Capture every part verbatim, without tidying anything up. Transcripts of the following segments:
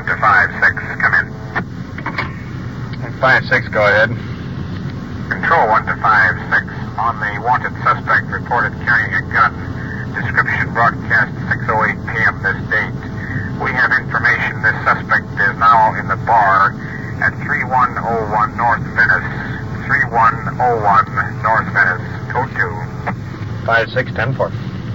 to five six, come in. five six, go ahead. Control one to five six. On the wanted suspect reported carrying a gun. Description broadcast six oh eight p.m. this date. We have information this suspect is now in the bar at thirty-one oh one North Venice. thirty-one oh one North Venice. Code two. five six, ten four.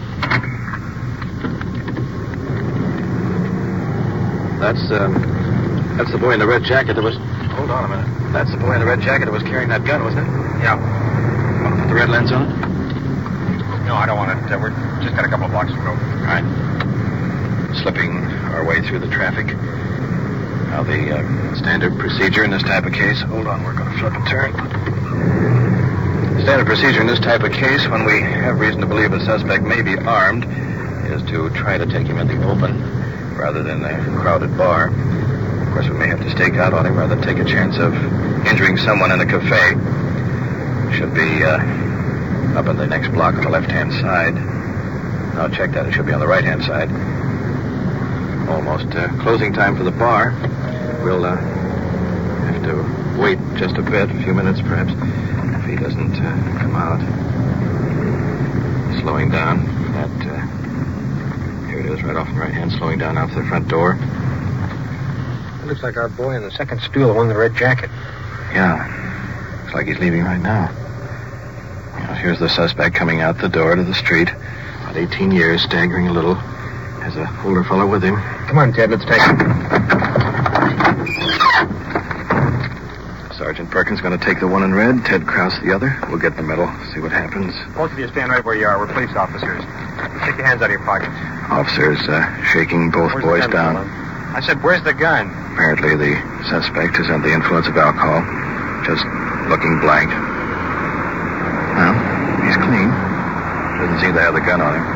That's, um, that's the boy in the red jacket that was... Hold on a minute. That's the boy in the red jacket that was carrying that gun, wasn't it? Yeah. You want to put the red lens on it? No, I don't want it. Uh, we're just got a couple of blocks to go. All right. Slipping our way through the traffic. Now, the uh, standard procedure in this type of case... Hold on, we're going to flip and turn. Standard procedure in this type of case, when we have reason to believe a suspect may be armed, is to try to take him in the open rather than a crowded bar. Of course, we may have to stake out on him rather than take a chance of injuring someone in a cafe. Should be uh, up in the next block on the left-hand side. Now, check that. It should be on the right-hand side. Almost uh, closing time for the bar. We'll uh, have to wait just a bit, a few minutes perhaps, if he doesn't uh, come out. Slowing down. That, uh, here it is, right off the right hand, slowing down out to the front door. It looks like our boy in the second stool, the one in the red jacket. Yeah. Looks like he's leaving right now. Now, here's the suspect coming out the door to the street. About eighteen years, staggering a little. Has a older fellow with him. Come on, Ted, let's take him. Sergeant Perkins going to take the one in red, Ted Krause the other. We'll get the medal, see what happens. Both of you stand right where you are. We're police officers. Take your hands out of your pockets. Officers uh, shaking both Where's boys the gun, down. fella? I said, where's the gun? Apparently the suspect is under the influence of alcohol. Just looking blank. Well, he's clean. Doesn't seem to have the gun on him.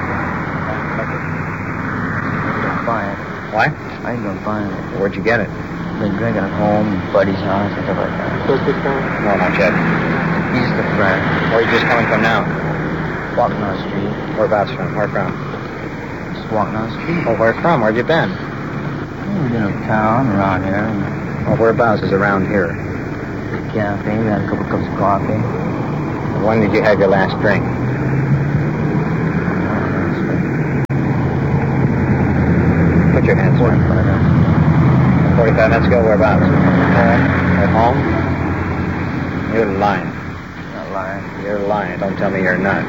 Fine. What? I ain't gonna find it. Where'd you get it? Been drinking at home, buddy's house, and stuff like that. No, not yet. He's the friend. Where are you just coming from now? Walking on the street. Whereabouts from? Where from? Just walking on the street. Oh, where from? Where'd you been? We've been in town around here. Oh, whereabouts is around here? The cafe. We had a couple cups of coffee. When did you have your last drink? Put your hands on. Forty-five minutes ago. Whereabouts? At home. You're lying. Not lying. You're lying. Don't tell me you're not.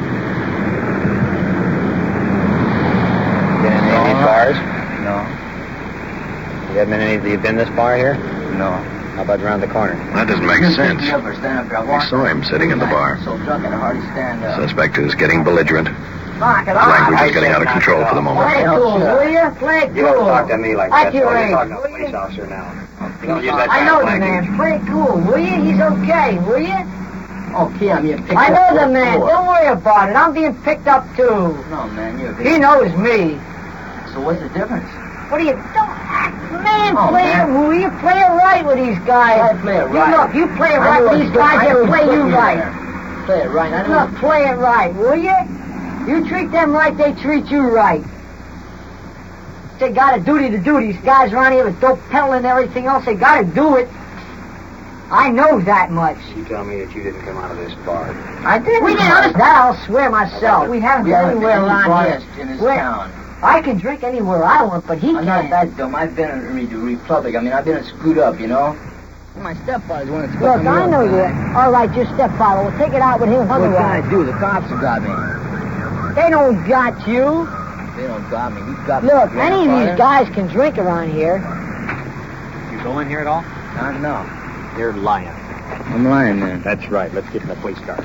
Been in any of these bars? No. You haven't been in any? You've been in this bar here? No. How about around the corner? That doesn't make sense. Stand up or stand up, We Grandpa. saw him sitting in the bar. So drunk I can hardly stand up. Suspect is getting belligerent. Knock it His language is getting out of control for the moment. Play it cool, will you? Play it You don't cool. talk to me like Like that. your boy. age, You're talking to a will police you? officer now. You don't use that I kind know of the language. man. Play it cool, will you? He's okay, will you? Okay, I'm being picked I up. know for the a man. tour. Don't worry about it. I'm being picked up, too. No, man, you're He knows me. So what's the difference? What do you... Don't act... Man, Oh, play man. it, will you? Play it right with these guys. I play it right. You look, you play it I right know with it's these good. guys, I know they'll it's play good you in right. there. Play it right. I know. Look, play it right, will you? You treat them right, they treat you right. They got a duty to do. These guys around here with dope peddling and everything else, they got to do it. I know that much. You tell me that you didn't come out of this bar. I did. We didn't understand. That I'll swear myself. We haven't We been haven't anywhere been around biased here. in this Where- town. I can drink anywhere I want, but he I'm not can't. that dumb. I've been in the Republic. I mean, I've been screwed up, you know. My stepfather's one that's Look, I know you. All right, your stepfather. We'll take it out with him What can I otherwise. do? The cops have got me. They don't got you. They don't got me. He got Look, me. any of these guys can drink around here. You go in here at all? I know. You're lying. I'm lying, man. That's right. Let's get in the police car.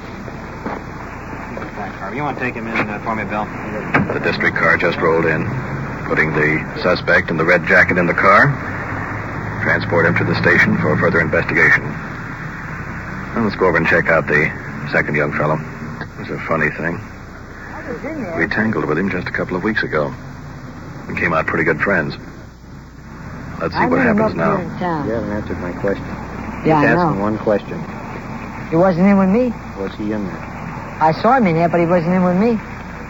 You want to take him in uh, for me, Bill? The district car just rolled in, putting the suspect in the red jacket in the car. Transport him to the station for further investigation. Now let's go over and check out the second young fellow. It was a funny thing. I was in there. We tangled with him just a couple of weeks ago. We came out pretty good friends. Let's see I what knew him happens up now. here in town. You haven't answered my question. Yeah, Just I asking know. one question. He wasn't in with me. Was he in there? I saw him in there, but he wasn't in with me.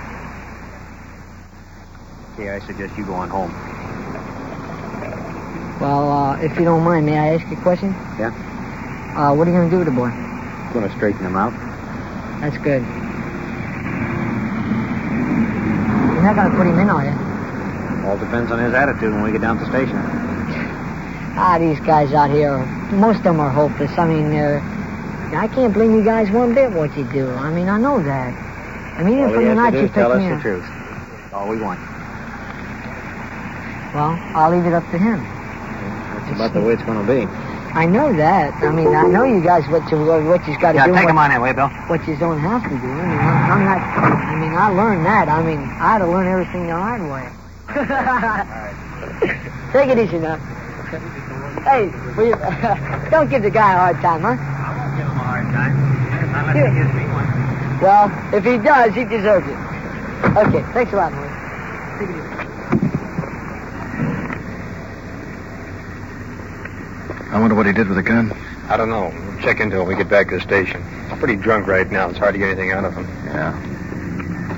Okay, I suggest you go on home. Well, uh, if you don't mind, may I ask you a question? Yeah? Uh, what are you going to do with the boy? Gonna straighten him out. That's good. You're not going to put him in, are you? All depends on his attitude when we get down to the station. Ah, these guys out here, most of them are hopeless. I mean, uh, I can't blame you guys one bit what you do. I mean, I know that. I mean, even All from he the has night to do you is tell picked us me the up. truth. That's all we want. Well, I'll leave it up to him. That's about the way it's gonna be. I know that. I mean, I know you guys what you what you've got to Yeah, do. take what, him on that way, Bill. What you don't have to do. I mean, I'm, I'm not. I mean, I learned that. I mean, I had to learn everything the hard way. Take it easy now. Hey, will you, don't give the guy a hard time, huh? I won't give him a hard time. Unless Here. he gives me one. Well, if he does, he deserves it. Okay, thanks a lot, Lloyd. Take it easy. I wonder what he did with the gun. I don't know. We'll check into it when we get back to the station. I'm pretty drunk right now. It's hard to get anything out of him. Yeah.